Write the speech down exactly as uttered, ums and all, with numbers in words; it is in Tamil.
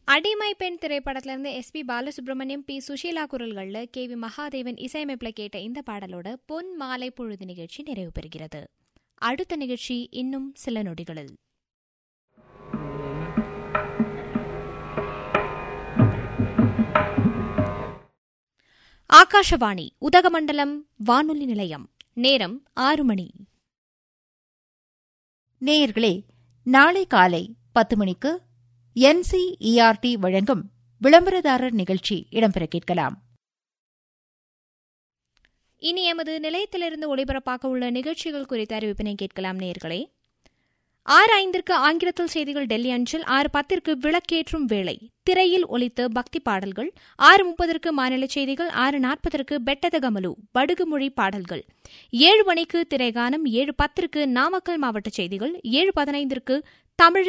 அடிமை பெண் திரைப்படத்திலிருந்து S B Balasubramaniam, B Sushila குரல்களில் கே வி மகாதேவன் இசையமைப்பில் கேட்ட இந்த பாடலோட பொன் மாலை பொழுது நிகழ்ச்சி நிறைவு பெறுகிறது. அடுத்த நிகழ்ச்சி இன்னும் சில நொடிகளில். ஆகாஷவாணி உதகமண்டலம் வானொலி நிலையம். நேரம் ஆறு மணி. நேயர்களே, நாளை காலை பத்து மணிக்கு N C E R D வழங்கும் விளம்பரதாரர் நிகழ்ச்சி இடம்பெற கேட்கலாம். இனி எமது நிலையத்திலிருந்து ஒளிபரப்பாக உள்ள நிகழ்ச்சிகள் குறித்த அறிவிப்பினை கேட்கலாம். நேயர்களே, ஆறு ஐந்திற்கு ஆங்கிலத்தில் செய்திகள் டெல்லி அஞ்சல், ஆறு பத்திற்கு விளக்கேற்றும் வேளை திரையில் ஒலித்த பக்தி பாடல்கள், ஆறு முப்பதற்கு மாநில செய்திகள், ஆறு நாற்பதற்கு பெட்டதகமலு படுகுமொழி பாடல்கள், ஏழு மணிக்கு திரைகானம், ஏழு பத்திற்கு நாமக்கல் மாவட்ட செய்திகள், ஏழு பதினைந்திற்கு தமிழ்